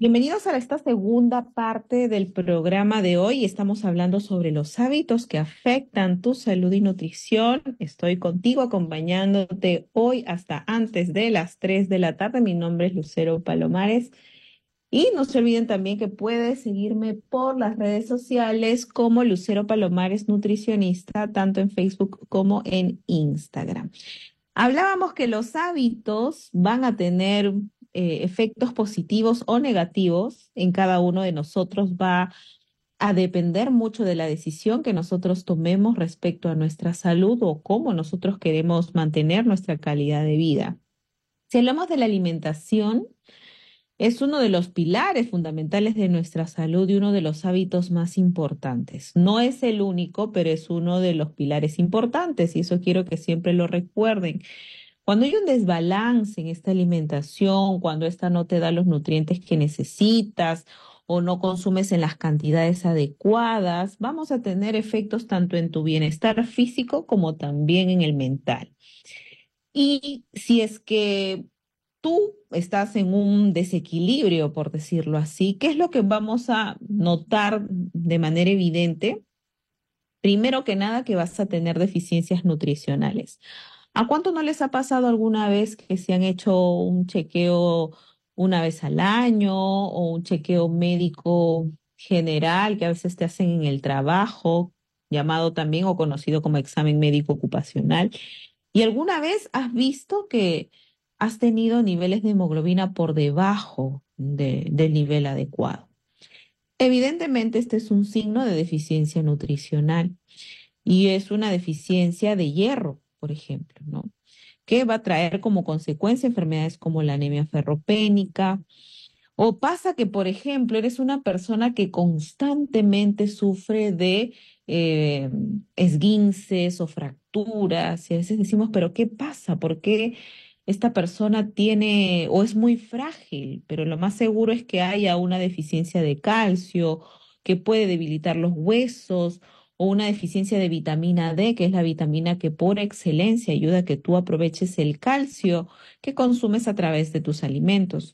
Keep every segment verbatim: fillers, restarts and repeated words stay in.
Bienvenidos a esta segunda parte del programa de hoy. Estamos hablando sobre los hábitos que afectan tu salud y nutrición. Estoy contigo acompañándote hoy hasta antes de las tres de la tarde. Mi nombre es Lucero Palomares. Y no se olviden también que puedes seguirme por las redes sociales como Lucero Palomares Nutricionista, tanto en Facebook como en Instagram. Hablábamos que los hábitos van a tener eh, efectos positivos o negativos en cada uno de nosotros. Va a depender mucho de la decisión que nosotros tomemos respecto a nuestra salud o cómo nosotros queremos mantener nuestra calidad de vida. Si hablamos de la alimentación, es uno de los pilares fundamentales de nuestra salud y uno de los hábitos más importantes. No es el único, pero es uno de los pilares importantes y eso quiero que siempre lo recuerden. Cuando hay un desbalance en esta alimentación, cuando esta no te da los nutrientes que necesitas o no consumes en las cantidades adecuadas, vamos a tener efectos tanto en tu bienestar físico como también en el mental. Y si es que tú estás en un desequilibrio, por decirlo así, ¿qué es lo que vamos a notar de manera evidente? Primero que nada, que vas a tener deficiencias nutricionales. ¿A cuánto no les ha pasado alguna vez que se han hecho un chequeo una vez al año o un chequeo médico general que a veces te hacen en el trabajo, llamado también o conocido como examen médico ocupacional? ¿Y alguna vez has visto que has tenido niveles de hemoglobina por debajo de- del nivel adecuado? Evidentemente, este es un signo de deficiencia nutricional y es una deficiencia de hierro, por ejemplo, ¿no? Que va a traer como consecuencia enfermedades como la anemia ferropénica. O pasa que, por ejemplo, eres una persona que constantemente sufre de eh, esguinces o fracturas y a veces decimos, pero ¿qué pasa? ¿Por qué esta persona tiene o es muy frágil? Pero lo más seguro es que haya una deficiencia de calcio que puede debilitar los huesos o una deficiencia de vitamina D, que es la vitamina que por excelencia ayuda a que tú aproveches el calcio que consumes a través de tus alimentos.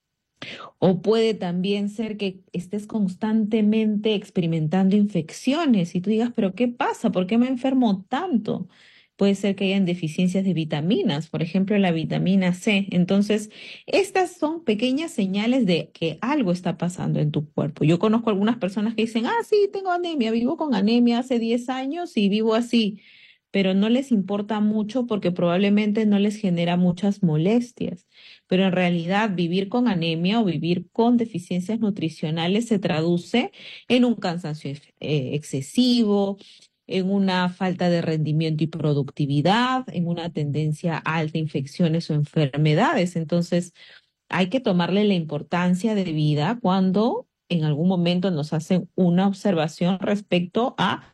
O puede también ser que estés constantemente experimentando infecciones y tú digas, pero ¿qué pasa? ¿Por qué me enfermo tanto? Puede ser que hayan deficiencias de vitaminas, por ejemplo, la vitamina C. Entonces, estas son pequeñas señales de que algo está pasando en tu cuerpo. Yo conozco algunas personas que dicen, ah, sí, tengo anemia, vivo con anemia hace diez años y vivo así, pero no les importa mucho porque probablemente no les genera muchas molestias. Pero en realidad vivir con anemia o vivir con deficiencias nutricionales se traduce en un cansancio ex- eh, excesivo, en una falta de rendimiento y productividad, en una tendencia alta a infecciones o enfermedades. Entonces, hay que tomarle la importancia de vida cuando en algún momento nos hacen una observación respecto a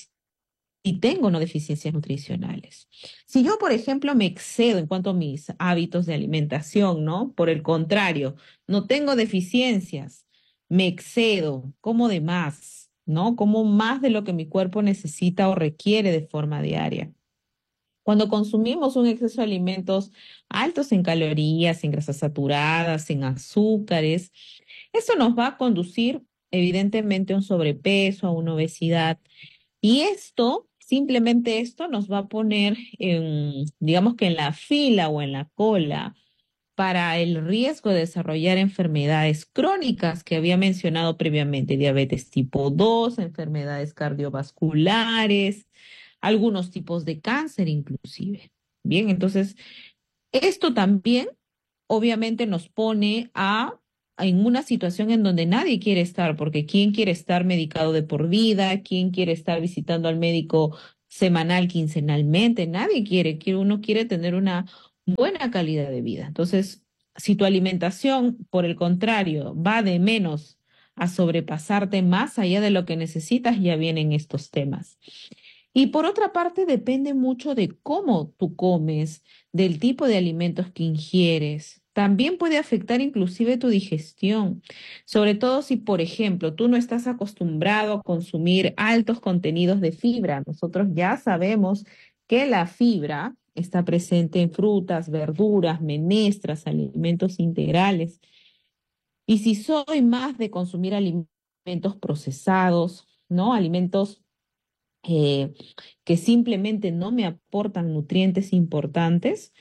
y tengo no deficiencias nutricionales. Si yo, por ejemplo, me excedo en cuanto a mis hábitos de alimentación, ¿no? Por el contrario, no tengo deficiencias, me excedo, como de más, ¿no? Como más de lo que mi cuerpo necesita o requiere de forma diaria. Cuando consumimos un exceso de alimentos altos en calorías, en grasas saturadas, en azúcares, eso nos va a conducir evidentemente a un sobrepeso, a una obesidad. Y esto, simplemente esto nos va a poner en, digamos que en la fila o en la cola para el riesgo de desarrollar enfermedades crónicas que había mencionado previamente, diabetes tipo dos, enfermedades cardiovasculares, algunos tipos de cáncer inclusive. Bien, entonces esto también obviamente nos pone a en una situación en donde nadie quiere estar, porque ¿quién quiere estar medicado de por vida? ¿Quién quiere estar visitando al médico semanal, quincenalmente? Nadie quiere, quiere uno quiere tener una buena calidad de vida. Entonces, si tu alimentación, por el contrario, va de menos a sobrepasarte más allá de lo que necesitas, ya vienen estos temas. Y por otra parte, depende mucho de cómo tú comes, del tipo de alimentos que ingieres. También puede afectar inclusive tu digestión, sobre todo si, por ejemplo, tú no estás acostumbrado a consumir altos contenidos de fibra. Nosotros ya sabemos que la fibra está presente en frutas, verduras, menestras, alimentos integrales. Y si soy más de consumir alimentos procesados, ¿no? Alimentos eh, que simplemente no me aportan nutrientes importantes,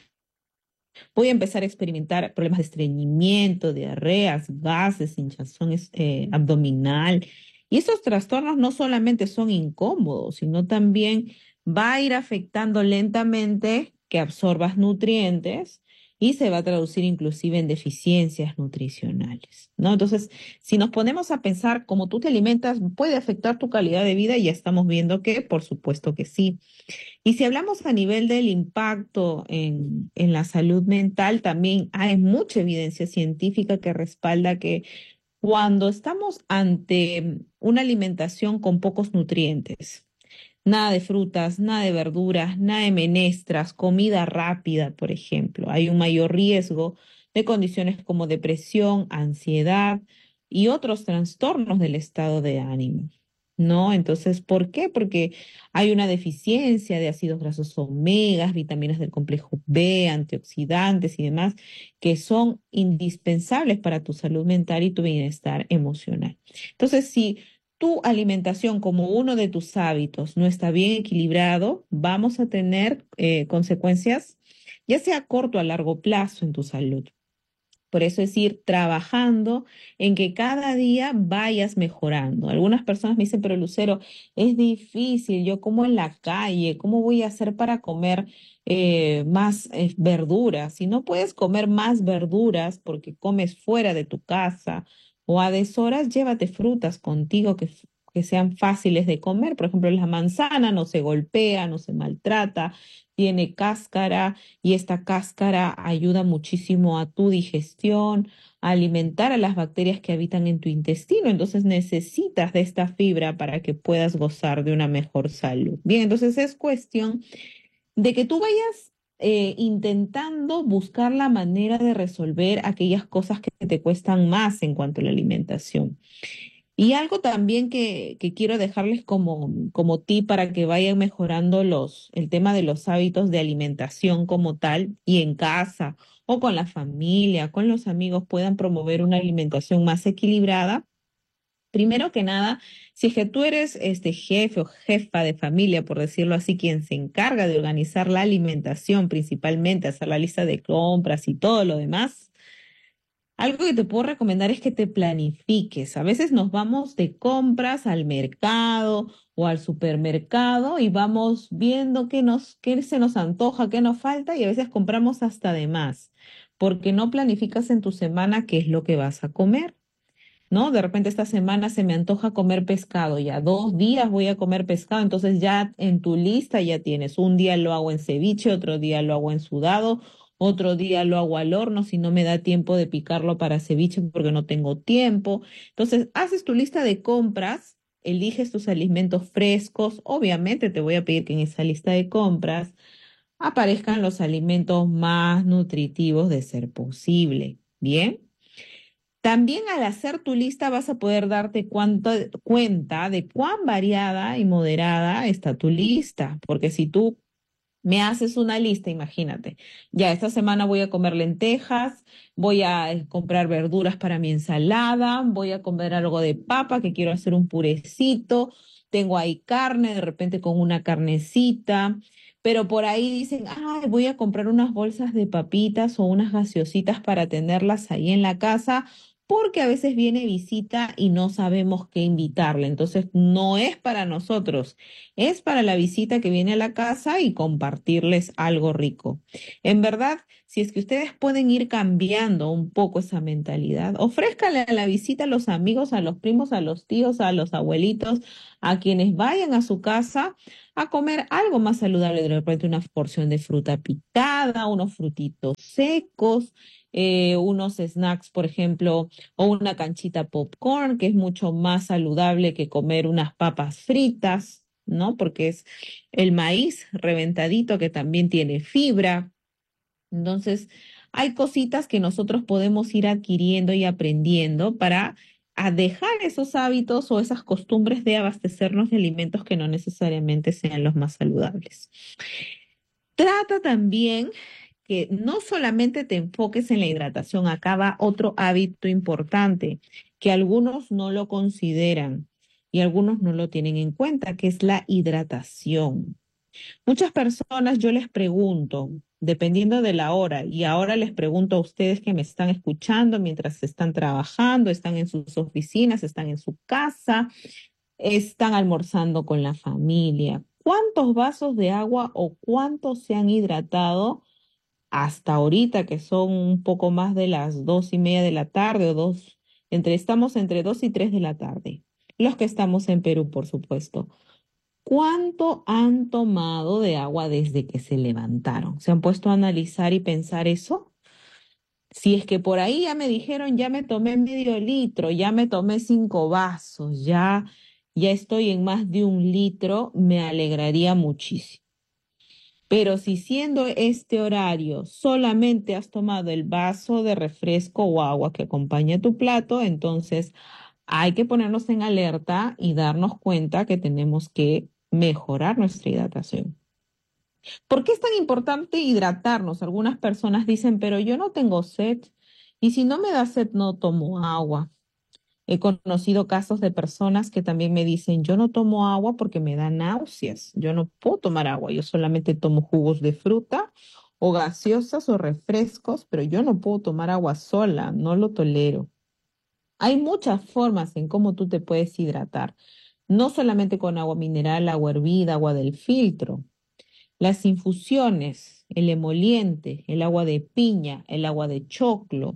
voy a empezar a experimentar problemas de estreñimiento, diarreas, gases, hinchazón es- eh, abdominal. Y esos trastornos no solamente son incómodos, sino también va a ir afectando lentamente que absorbas nutrientes y se va a traducir inclusive en deficiencias nutricionales, ¿no? Entonces, si nos ponemos a pensar cómo tú te alimentas, puede afectar tu calidad de vida y ya estamos viendo que, por supuesto que sí. Y si hablamos a nivel del impacto en, en la salud mental, también hay mucha evidencia científica que respalda que cuando estamos ante una alimentación con pocos nutrientes, nada de frutas, nada de verduras, nada de menestras, comida rápida, por ejemplo, hay un mayor riesgo de condiciones como depresión, ansiedad y otros trastornos del estado de ánimo. ¿No? Entonces, ¿por qué? Porque hay una deficiencia de ácidos grasos omegas, vitaminas del complejo B, antioxidantes y demás, que son indispensables para tu salud mental y tu bienestar emocional. Entonces, si tu alimentación como uno de tus hábitos no está bien equilibrado, vamos a tener eh, consecuencias, ya sea a corto o a largo plazo en tu salud. Por eso es ir trabajando en que cada día vayas mejorando. Algunas personas me dicen, pero Lucero, es difícil, yo como en la calle, ¿cómo voy a hacer para comer eh, más eh, verduras? Si no puedes comer más verduras porque comes fuera de tu casa o a deshoras, llévate frutas contigo que, f- que sean fáciles de comer. Por ejemplo, la manzana no se golpea, no se maltrata, tiene cáscara y esta cáscara ayuda muchísimo a tu digestión, a alimentar a las bacterias que habitan en tu intestino. Entonces necesitas de esta fibra para que puedas gozar de una mejor salud. Bien, entonces es cuestión de que tú vayas eh, intentando buscar la manera de resolver aquellas cosas que te cuestan más en cuanto a la alimentación. Y algo también que, que quiero dejarles como, como tip para que vayan mejorando los, el tema de los hábitos de alimentación como tal y en casa o con la familia, con los amigos puedan promover una alimentación más equilibrada. Primero que nada, si es que tú eres este jefe o jefa de familia, por decirlo así, quien se encarga de organizar la alimentación, principalmente hacer la lista de compras y todo lo demás, algo que te puedo recomendar es que te planifiques. A veces nos vamos de compras al mercado o al supermercado y vamos viendo qué nos, qué se nos antoja, qué nos falta y a veces compramos hasta de más, porque no planificas en tu semana qué es lo que vas a comer. ¿No? De repente esta semana se me antoja comer pescado, ya dos días voy a comer pescado, entonces ya en tu lista ya tienes, un día lo hago en ceviche, otro día lo hago en sudado, otro día lo hago al horno si no me da tiempo de picarlo para ceviche porque no tengo tiempo. Entonces, haces tu lista de compras, eliges tus alimentos frescos, obviamente te voy a pedir que en esa lista de compras aparezcan los alimentos más nutritivos de ser posible. Bien. También al hacer tu lista vas a poder darte cuánto- cuenta de cuán variada y moderada está tu lista, porque si tú me haces una lista, imagínate, ya esta semana voy a comer lentejas, voy a eh, comprar verduras para mi ensalada, voy a comer algo de papa que quiero hacer un purecito, tengo ahí carne, de repente con una carnecita. Pero por ahí dicen, ay, voy a comprar unas bolsas de papitas o unas gaseositas para tenerlas ahí en la casa porque a veces viene visita y no sabemos qué invitarle. Entonces, no es para nosotros, es para la visita que viene a la casa y compartirles algo rico. En verdad, si es que ustedes pueden ir cambiando un poco esa mentalidad, ofrézcale a la visita a los amigos, a los primos, a los tíos, a los abuelitos, a quienes vayan a su casa a comer algo más saludable, de repente una porción de fruta picada, unos frutitos secos, eh, unos snacks, por ejemplo, o una canchita popcorn, que es mucho más saludable que comer unas papas fritas, ¿no? Porque es el maíz reventadito que también tiene fibra. Entonces, hay cositas que nosotros podemos ir adquiriendo y aprendiendo para a dejar esos hábitos o esas costumbres de abastecernos de alimentos que no necesariamente sean los más saludables. Trata también que no solamente te enfoques en la hidratación, acá va otro hábito importante que algunos no lo consideran y algunos no lo tienen en cuenta, que es la hidratación. Muchas personas yo les pregunto, dependiendo de la hora, y ahora les pregunto a ustedes que me están escuchando mientras están trabajando, están en sus oficinas, están en su casa, están almorzando con la familia. ¿Cuántos vasos de agua o cuántos se han hidratado hasta ahorita, que son un poco más de las dos y media de la tarde o dos, entre, estamos entre dos y tres de la tarde? Los que estamos en Perú, por supuesto. ¿Cuánto han tomado de agua desde que se levantaron? ¿Se han puesto a analizar y pensar eso? Si es que por ahí ya me dijeron, ya me tomé medio litro, ya me tomé cinco vasos, ya, ya estoy en más de un litro, me alegraría muchísimo. Pero si siendo este horario solamente has tomado el vaso de refresco o agua que acompaña tu plato, entonces hay que ponernos en alerta y darnos cuenta que tenemos que mejorar nuestra hidratación. ¿Por qué es tan importante hidratarnos? Algunas personas dicen, pero yo no tengo sed y si no me da sed no tomo agua. He conocido casos de personas que también me dicen, yo no tomo agua porque me da náuseas, yo no puedo tomar agua, yo solamente tomo jugos de fruta o gaseosas o refrescos, pero yo no puedo tomar agua sola, no lo tolero. Hay muchas formas en cómo tú te puedes hidratar, no solamente con agua mineral, agua hervida, agua del filtro. Las infusiones, el emoliente, el agua de piña, el agua de choclo,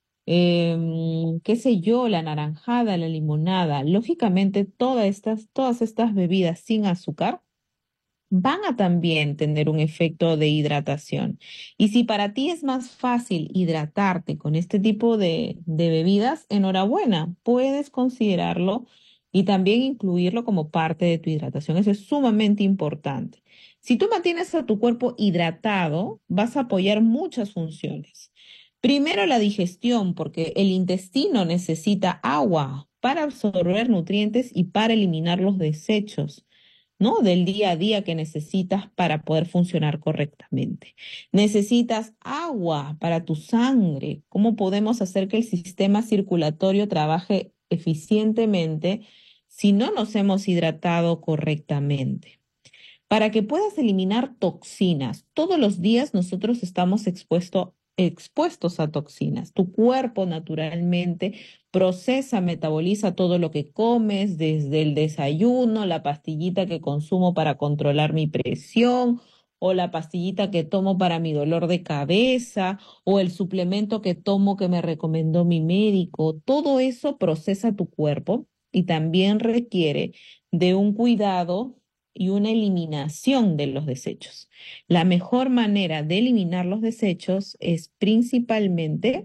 em, qué sé yo, la naranjada, la limonada. Lógicamente, todas estas, todas estas bebidas sin azúcar van a también tener un efecto de hidratación. Y si para ti es más fácil hidratarte con este tipo de, de bebidas, enhorabuena, puedes considerarlo y también incluirlo como parte de tu hidratación. Eso es sumamente importante. Si tú mantienes a tu cuerpo hidratado, vas a apoyar muchas funciones. Primero, la digestión, porque el intestino necesita agua para absorber nutrientes y para eliminar los desechos, ¿no? Del día a día que necesitas para poder funcionar correctamente. Necesitas agua para tu sangre. ¿Cómo podemos hacer que el sistema circulatorio trabaje eficientemente si no nos hemos hidratado correctamente? Para que puedas eliminar toxinas. Todos los días nosotros estamos expuesto- expuestos a toxinas. Tu cuerpo naturalmente procesa, metaboliza todo lo que comes, desde el desayuno, la pastillita que consumo para controlar mi presión, o la pastillita que tomo para mi dolor de cabeza, o el suplemento que tomo que me recomendó mi médico. Todo eso procesa tu cuerpo y también requiere de un cuidado y una eliminación de los desechos. La mejor manera de eliminar los desechos es principalmente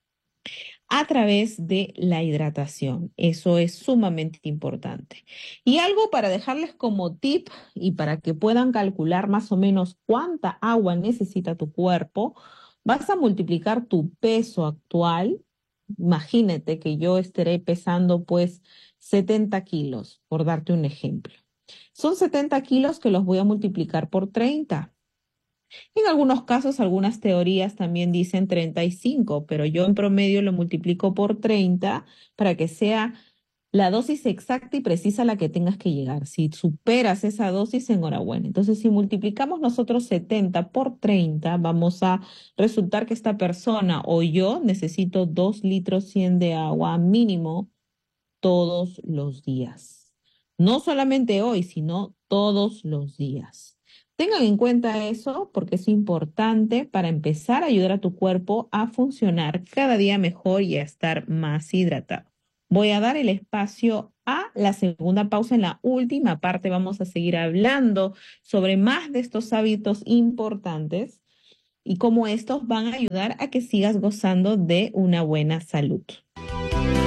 a través de la hidratación. Eso es sumamente importante. Y algo para dejarles como tip y para que puedan calcular más o menos cuánta agua necesita tu cuerpo, vas a multiplicar tu peso actual. Imagínate que yo estaré pesando pues setenta kilos, por darte un ejemplo. Son setenta kilos que los voy a multiplicar por treinta. En algunos casos, algunas teorías también dicen treinta y cinco, pero yo en promedio lo multiplico por treinta para que sea la dosis exacta y precisa a la que tengas que llegar. Si superas esa dosis, enhorabuena. Entonces, si multiplicamos nosotros setenta por treinta, vamos a resultar que esta persona o yo necesito dos litros cien de agua mínimo todos los días. No solamente hoy, sino todos los días. Tengan en cuenta eso porque es importante para empezar a ayudar a tu cuerpo a funcionar cada día mejor y a estar más hidratado. Voy a dar el espacio a la segunda pausa. En la última parte vamos a seguir hablando sobre más de estos hábitos importantes y cómo estos van a ayudar a que sigas gozando de una buena salud.